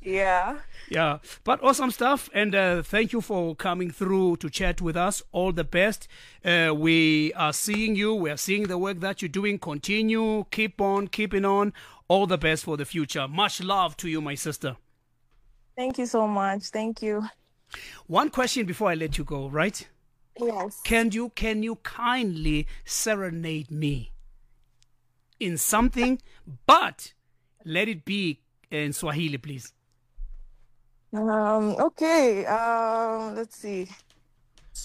Yeah. Yeah, but awesome stuff, and thank you for coming through to chat with us. All the best. We are seeing you. We are seeing the work that you're doing. Continue. Keep on keeping on. All the best for the future. Much love to you, my sister. Thank you so much. Thank you. One question before I let you go, right? Yes. Can you kindly serenade me in something, but let it be in Swahili, please? Okay. Let's see.